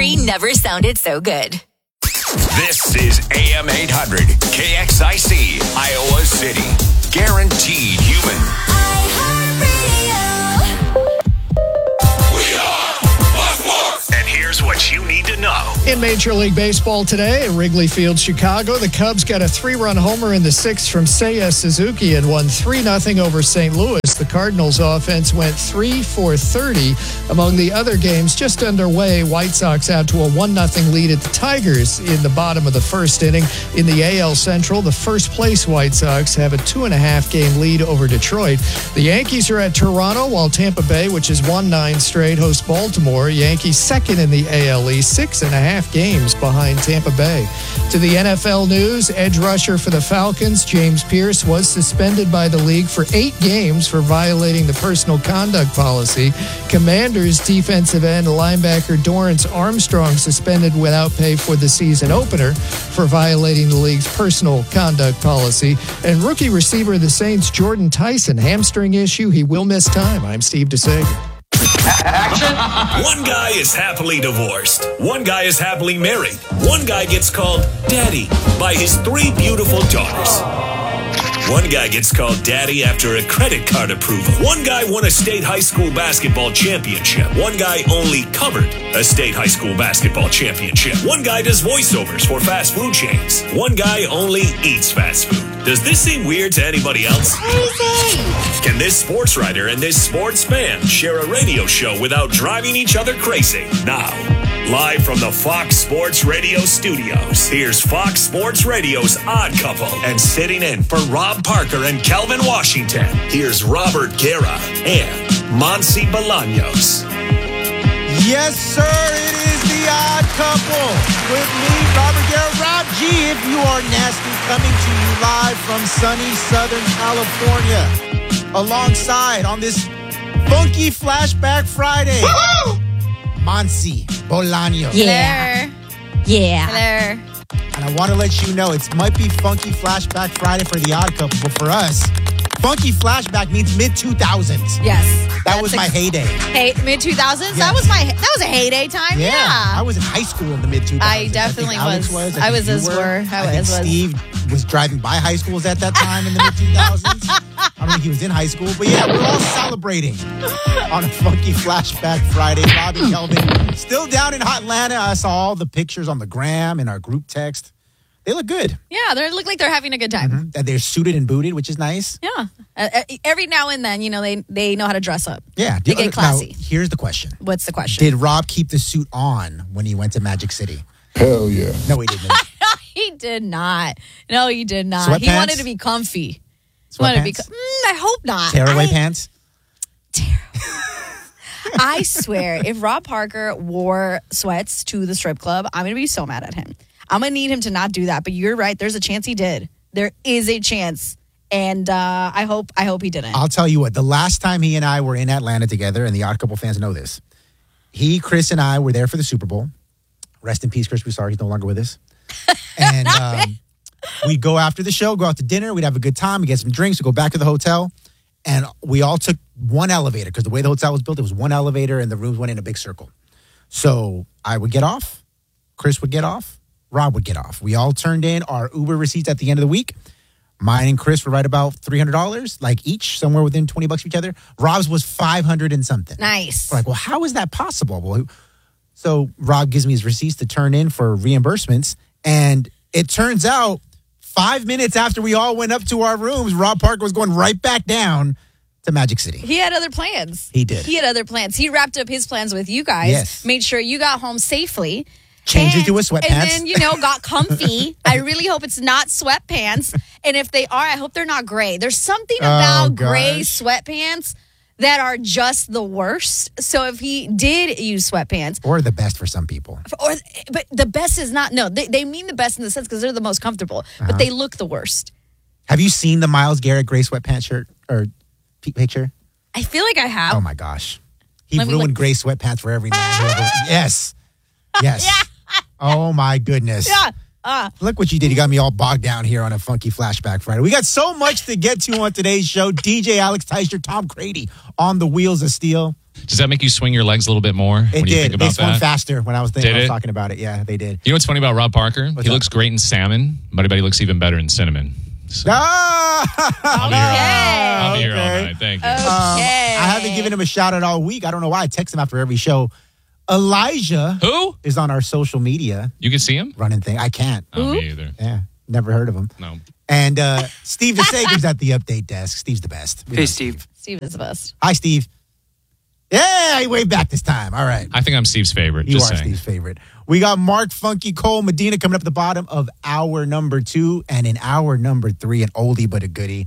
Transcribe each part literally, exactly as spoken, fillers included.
Three never sounded so good. This is A M eight hundred, K X I C, Iowa City. Guaranteed human. We are Fox Sports. And here's what you need to know. In Major League Baseball today at Wrigley Field, Chicago, the Cubs got a three-run homer in the sixth from Seiya Suzuki and won three nothing over Saint Louis. The Cardinals' offense went three for thirty. Among the other games just underway, White Sox out to a one nothing lead at the Tigers in the bottom of the first inning. In the A L Central, the first-place White Sox have a two-and-a-half game lead over Detroit. The Yankees are at Toronto, while Tampa Bay, which has won nine straight, hosts Baltimore. Yankees second in the A L East, six and a half games behind Tampa Bay. To the N F L news, edge rusher for the Falcons, James Pierce, was suspended by the league for eight games for violating the personal conduct policy. Commanders defensive end linebacker Dorrance Armstrong suspended without pay for the season opener for violating the league's personal conduct policy. And rookie receiver of the Saints, Jordan Tyson, hamstring issue. He will miss time. I'm Steve DeSager. Action. One guy is happily divorced. One guy is happily married. One guy gets called daddy by his three beautiful daughters. One guy gets called daddy after a credit card approval. One guy won a state high school basketball championship. One guy only covered a state high school basketball championship. One guy does voiceovers for fast food chains. One guy only eats fast food. Does this seem weird to anybody else? Crazy. Can this sports writer and this sports fan share a radio show without driving each other crazy? Now, live from the Fox Sports Radio studios, here's Fox Sports Radio's Odd Couple. And sitting in for Rob Parker and Calvin Washington, here's Robert Guerra and Monsi Bolaños. Yes, sir, it is the Odd Couple. With me, Robert Guerra, Rob G, if you are nasty, coming to you live from sunny Southern California. Alongside on this funky Flashback Friday, Monsi Bolaños. Yeah. Yeah. Hello. And I want to let you know, it might be Funky Flashback Friday for the Odd Couple, but for us, Funky Flashback means mid two thousands. Yes. That was my heyday. Hey, mid two thousands? Yes. That was my that was a heyday time. Yeah. Yeah. I was in high school in the mid two thousands. I definitely I think Alex was. was. I think was you as were. I I was. think was. Steve was driving by high schools at that time in the mid two thousands. I don't think he was in high school, but yeah, we're all celebrating on a Funky Flashback Friday. Bobby Kelvin still down in hot Atlanta. I saw all the pictures on the gram in our group text. They look good. Yeah, they look like they're having a good time. Mm-hmm. And they're suited and booted, which is nice. Yeah. Uh, uh, every now and then, you know, they they know how to dress up. Yeah. They get classy. Now, here's the question. What's the question? Did Rob keep the suit on when he went to Magic City? Hell yeah. No, he didn't. He did not. No, he did not. Sweatpants? He wanted to be comfy. He wanted to be. Sweatpants? Mm, I hope not. Tearaway I, pants? I swear, if Rob Parker wore sweats to the strip club, I'm going to be so mad at him. I'm going to need him to not do that. But you're right. There's a chance he did. There is a chance. And uh, I hope I hope he didn't. I'll tell you what. The last time he and I were in Atlanta together, and the Odd Couple fans know this, he, Chris, and I were there for the Super Bowl. Rest in peace, Chris Broussard. He's no longer with us. And um, we'd go after the show, go out to dinner. We'd have a good time. We'd get some drinks. We'd go back to the hotel. And we all took one elevator because the way the hotel was built, it was one elevator and the rooms went in a big circle. So I would get off. Chris would get off. Rob would get off. We all turned in our Uber receipts at the end of the week. Mine and Chris were right about three hundred dollars, like each, somewhere within twenty bucks of each other. Rob's was five hundred and something. Nice. We're like, well, how is that possible? Well, so Rob gives me his receipts to turn in for reimbursements. And it turns out five minutes after we all went up to our rooms, Rob Parker was going right back down to Magic City. He had other plans. He did. He had other plans. He wrapped up his plans with you guys. Yes. Made sure you got home safely. Changed and, into a sweatpants. And then, you know, got comfy. I really hope it's not sweatpants. And if they are, I hope they're not gray. There's something about Oh, gray gosh. sweatpants that are just the worst. So if he did use sweatpants, Or the best for some people. or but the best is not, no, they, they mean the best in the sense because they're the most comfortable, Uh-huh. but they look the worst. Have you seen the Myles Garrett gray sweatpants shirt or p- picture? I feel like I have. Oh, my gosh. He Let me ruined look. gray sweatpants for every man. who ever- Yes. Yes. Oh, my goodness. Yeah. Uh, Look what you did. You got me all bogged down here on a Funky Flashback Friday. We got so much to get to on today's show. D J Alex Teicher, Tom Grady on the wheels of steel. Does that make you swing your legs a little bit more It when you did. think They about swung that? faster when I was, thinking, Did I was it? talking about it. Yeah, they did. You know what's funny about Rob Parker? What's he that? looks great in salmon, but I bet he looks even better in cinnamon. So, Ah! I'll be here, all, I'll be here all Okay. night. Thank you. Okay. Um, I haven't given him a shout out all week. I don't know why. I text him after every show. Elijah Who? is on our social media You can see him? running thing. I can't. Oh, me either. Yeah, never heard of him. No. And uh, Steve DeSager's at the update desk. Steve's the best. We Hey, love Steve. Steve is the best. Hi, Steve. Yeah, he waved back this time. All right. I think I'm Steve's favorite. You just are saying. Steve's favorite. We got Mark Funky Cole Medina coming up at the bottom of hour number two. And in hour number three, an oldie but a goodie.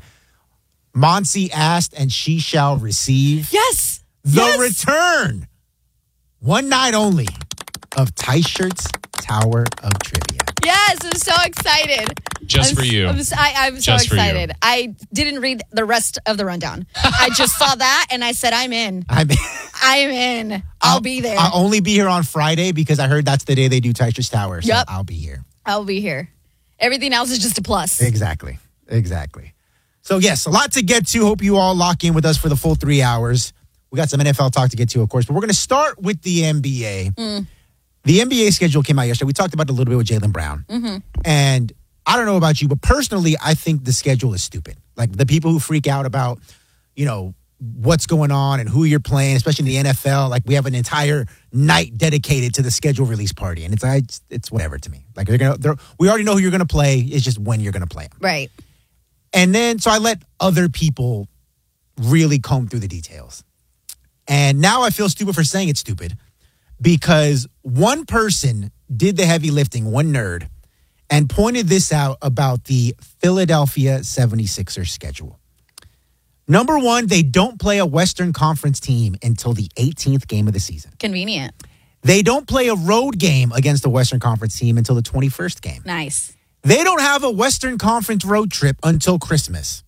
Monsi asked and she shall receive Yes. the yes. return, one night only, of Tice Shirt's Tower of Trivia. Yes, I'm so excited. Just I'm, for you. I'm, I, I'm so Just for you. excited. I didn't read the rest of the rundown. I just saw that and I said, I'm in. I mean, I'm in. I'll, be there. I'll only be here on Friday because I heard that's the day they do Tice Shirt's Tower. So Yep. I'll be here. I'll be here. Everything else is just a plus. Exactly. Exactly. So, yes, a lot to get to. Hope you all lock in with us for the full three hours. We got some N F L talk to get to, of course, but we're going to start with the N B A. Mm. The N B A schedule came out yesterday. We talked about it a little bit with Jaylen Brown. Mm-hmm. And I don't know about you, but personally, I think the schedule is stupid. Like the people who freak out about, you know, what's going on and who you're playing, especially in the N F L. Like we have an entire night dedicated to the schedule release party. And it's I, it's whatever to me. Like they're gonna, they're, we already know who you're going to play. It's just when you're going to play them. Right. And then, so I let other people really comb through the details. And now I feel stupid for saying it's stupid because one person did the heavy lifting, one nerd, and pointed this out about the Philadelphia seventy-sixers schedule. Number one, they don't play a Western Conference team until the eighteenth game of the season. Convenient. They don't play a road game against a Western Conference team until the twenty-first game. Nice. They don't have a Western Conference road trip until Christmas.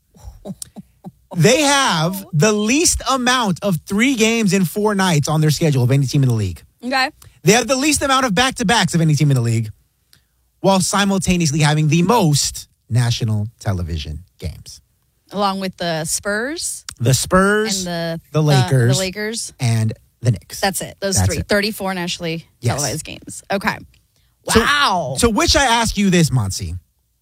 They have the least amount of three games in four nights on their schedule of any team in the league. Okay. They have the least amount of back-to-backs of any team in the league, while simultaneously having the most national television games. Along with the Spurs The Spurs, and the the Lakers, the Lakers. and the Knicks. That's it. Those That's three. it. thirty-four nationally Yes. televised games. Okay. So- Wow. So which I ask you this, Monsi.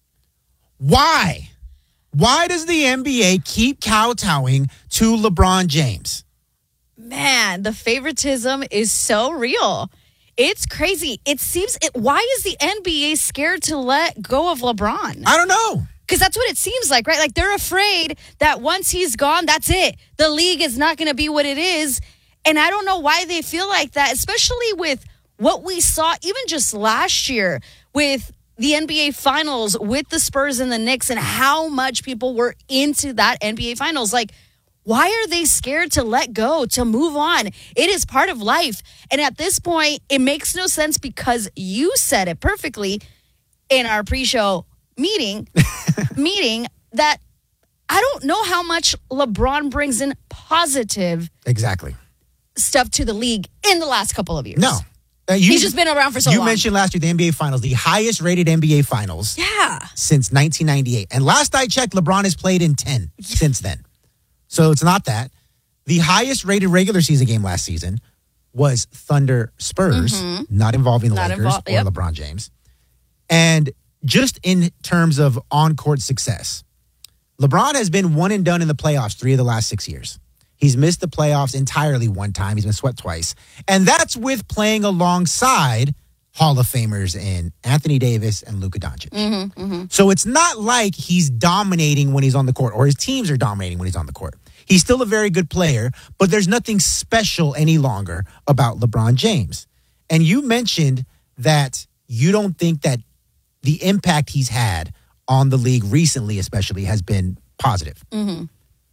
Why? Why does the N B A keep kowtowing to LeBron James? Man, the favoritism is so real. It's crazy. It seems it why is the N B A scared to let go of LeBron? I don't know. Because that's what it seems like, right? Like they're afraid that once he's gone, that's it. The league is not going to be what it is. And I don't know why they feel like that, especially with what we saw even just last year with the N B A Finals with the Spurs and the Knicks and how much people were into that N B A Finals. Like, why are they scared to let go, to move on? It is part of life. And at this point, it makes no sense because you said it perfectly in our pre-show meeting, meeting that I don't know how much LeBron brings in positive Exactly. stuff to the league in the last couple of years. No. Uh, you, He's just been around for so you long. You mentioned last year the N B A Finals, the highest rated N B A Finals Yeah. since nineteen ninety-eight. And last I checked, LeBron has played in ten since then. So it's not that. The highest rated regular season game last season was Thunder Spurs, not involving the Not Lakers invol- or yep. LeBron James. And just in terms of on-court success, LeBron has been one and done in the playoffs three of the last six years. He's missed the playoffs entirely one time. He's been swept twice. And that's with playing alongside Hall of Famers in Anthony Davis and Luka Doncic. Mm-hmm, mm-hmm. So it's not like he's dominating when he's on the court or his teams are dominating when he's on the court. He's still a very good player, but there's nothing special any longer about LeBron James. And you mentioned that you don't think that the impact he's had on the league recently, especially, has been positive. Mm-hmm.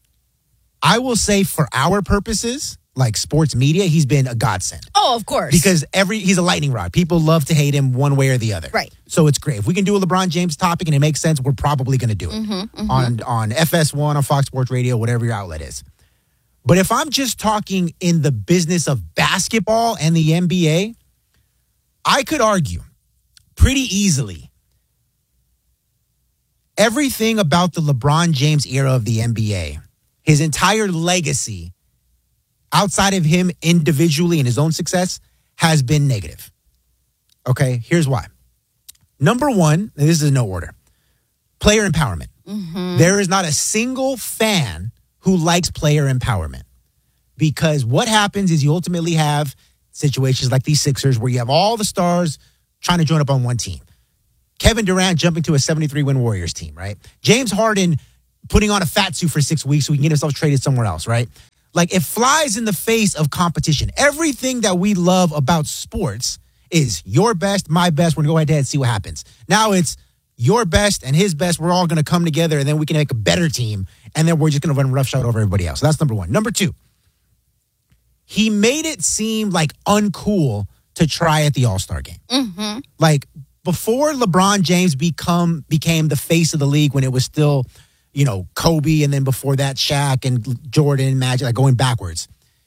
I will say for our purposes, like sports media, he's been a godsend. Oh, of course. Because every he's a lightning rod. People love to hate him one way or the other. Right. So it's great. If we can do a LeBron James topic and it makes sense, we're probably going to do it. Mm-hmm, mm-hmm. On, on F S one, on Fox Sports Radio, whatever your outlet is. But if I'm just talking in the business of basketball and the N B A, I could argue pretty easily everything about the LeBron James era of the N B A, his entire legacy, outside of him individually and his own success has been negative. Okay, here's why. Number one, and this is in no order, player empowerment. Mm-hmm. There is not a single fan who likes player empowerment, because what happens is you ultimately have situations like these Sixers where you have all the stars trying to join up on one team. Kevin Durant jumping to a seventy-three win Warriors team, right? James Harden putting on a fat suit for six weeks so he can get himself traded somewhere else, right? Like, it flies in the face of competition. Everything that we love about sports is your best, my best. We're going to go ahead and see what happens. Now it's your best and his best. We're all going to come together, and then we can make a better team, and then we're just going to run roughshod over everybody else. So that's number one. Number two, he made it seem like uncool to try at the All-Star game. Mm-hmm. Like, before LeBron James become became the face of the league, when it was still, you know, Kobe, and then before that, Shaq and Jordan and Magic, like going backwards,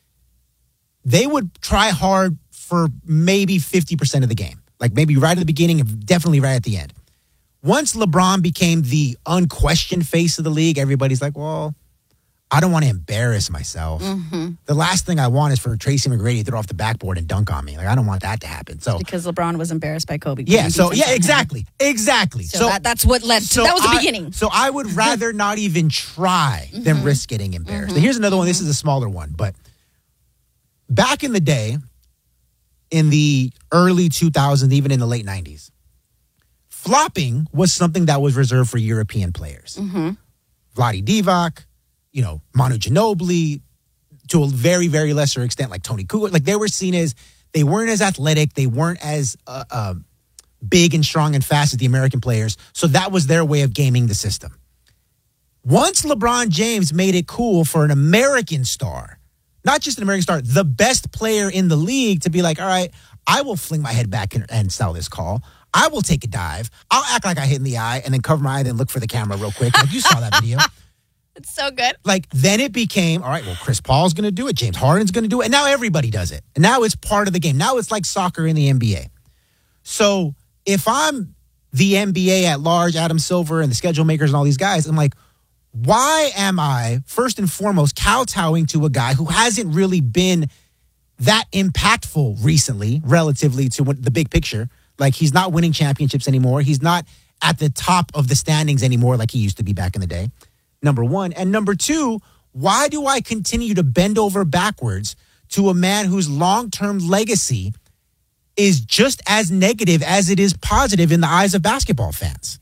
they would try hard for maybe fifty percent of the game. Like, maybe right at the beginning and definitely right at the end. Once LeBron became the unquestioned face of the league, everybody's like, well, I don't want to embarrass myself. Mm-hmm. The last thing I want is for Tracy McGrady to throw off the backboard and dunk on me. Like, I don't want that to happen. So because LeBron was embarrassed by Kobe. Yeah, so, yeah, exactly. Exactly. So, so that, that's what led to, so that was the I, beginning. So I would rather not even try mm-hmm. than risk getting embarrassed. Mm-hmm. And here's another one. This is a smaller one. But back in the day, in the early two thousands, even in the late nineties, flopping was something that was reserved for European players. Mm-hmm. Vlade Divac, you know, Manu Ginobili, to a very, very lesser extent, like Tony Kukoc. Like, they were seen as, they weren't as athletic, they weren't as uh, uh, big and strong and fast as the American players. So that was their way of gaming the system. Once LeBron James made it cool for an American star, not just an American star, the best player in the league, to be like, all right, I will fling my head back and, and style this call. I will take a dive. I'll act like I hit in the eye and then cover my eye, then look for the camera real quick. Like, you saw that video. It's so good. Like, then it became, all right, well, Chris Paul's going to do it. James Harden's going to do it. And now everybody does it. And now it's part of the game. Now it's like soccer in the N B A. So if I'm the N B A at large, Adam Silver and the schedule makers and all these guys, I'm like, why am I, first and foremost, kowtowing to a guy who hasn't really been that impactful recently, relatively to the big picture? Like, he's not winning championships anymore. He's not at the top of the standings anymore like he used to be back in the day. Number one. And number two, why do I continue to bend over backwards to a man whose long-term legacy is just as negative as it is positive in the eyes of basketball fans?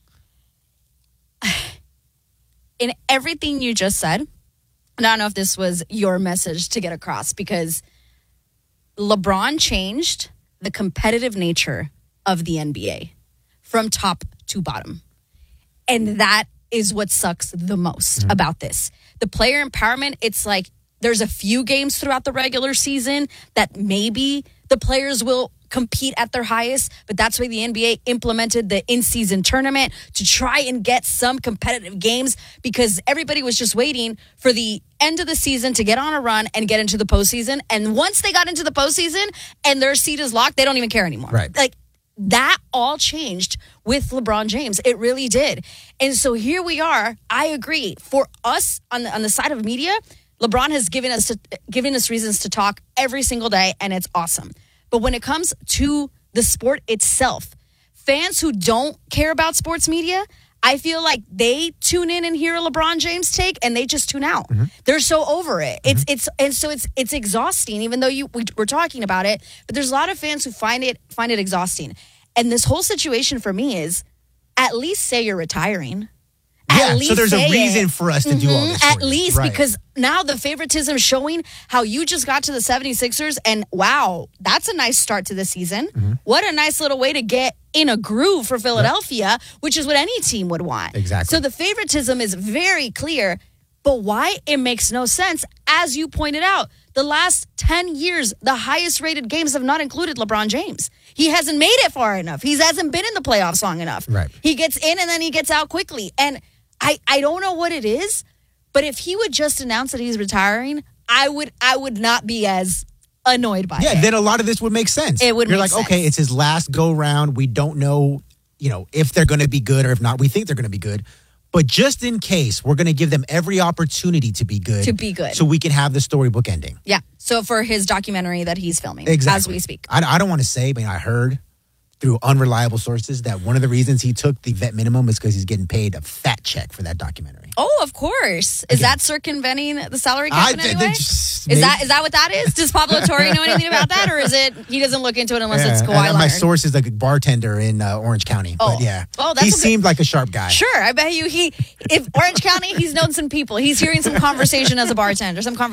In everything you just said, and I don't know if this was your message to get across, because LeBron changed the competitive nature of the N B A from top to bottom. And that is what sucks the most mm-hmm. about this. The player empowerment, it's like there's a few games throughout the regular season that maybe the players will compete at their highest, but that's why the N B A implemented the in-season tournament to try and get some competitive games, because everybody was just waiting for the end of the season to get on a run and get into the postseason. And once they got into the postseason and their seat is locked, they don't even care anymore. Right. Like, that all changed with LeBron James. It really did. And so here we are. I agree. For us on the on the side of media, LeBron has given us to, given us reasons to talk every single day, and it's awesome. But when it comes to the sport itself, fans who don't care about sports media, I feel like they tune in and hear a LeBron James take and they just tune out. Mm-hmm. They're so over it. Mm-hmm. It's it's and so it's it's exhausting, even though you we, we're talking about it. But there's a lot of fans who find it find it exhausting. And this whole situation for me is, at least say you're retiring. Yeah, at least so there's a reason it. for us to mm-hmm, do all this. At least, right. Because now the favoritism is showing how you just got to the seventy-sixers, and wow, that's a nice start to the season. Mm-hmm. What a nice little way to get in a groove for Philadelphia, right. Which is what any team would want. Exactly. So the favoritism is very clear, but why? It makes no sense. As you pointed out, the last ten years, the highest rated games have not included LeBron James. He hasn't made it far enough. He hasn't been in the playoffs long enough. Right. He gets in and then he gets out quickly. And I, I don't know what it is, but if he would just announce that he's retiring, I would I would not be as annoyed by yeah, it. Yeah, then a lot of this would make sense. It would You're make like, sense. okay, it's his last go round. We don't know, you know, if they're going to be good or if not. We think they're going to be good. But just in case, we're going to give them every opportunity to be good. To be good. So we can have the storybook ending. Yeah. So for his documentary that he's filming Exactly. as we speak. I, I don't want to say, but I heard through unreliable sources that one of the reasons he took the vet minimum is because he's getting paid a fat check for that documentary. Oh, of course. Is Again. that circumventing the salary cap I- in any they way? just- Is that is that what that is? Does Pablo Torre know anything about that, or is it he doesn't look into it unless Yeah, it's and Kawhi My Leonard? source is like a bartender in uh, Orange County. Oh. But yeah, Oh, that's he a good- seemed like a sharp guy. Sure, I bet you he. If Orange County, he's known some people. He's hearing some conversation as a bartender, some conversation.